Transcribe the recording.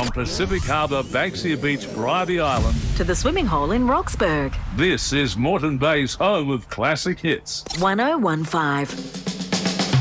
From Pacific Harbour, Banksia Beach, Bribie Island, to the swimming hole in Roxburgh. this is Moreton Bay's home of classic hits. 1015.